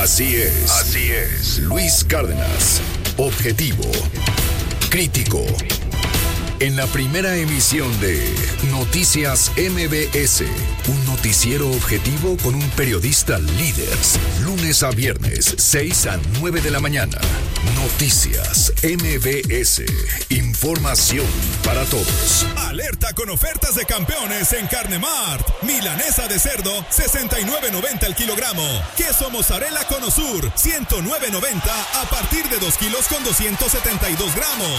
Así es. Luis Cárdenas. Objetivo. Crítico. En la primera emisión de Noticias MBS, un noticiero objetivo con un periodista líder. Lunes a viernes, 6 a 9 de la mañana. Noticias MBS. Información para todos. Alerta con ofertas de campeones en Carne Mart. Milanesa de cerdo, 69.90 el kilogramo. Queso mozzarella Conosur, 109.90 a partir de 2 kilos con 272 gramos.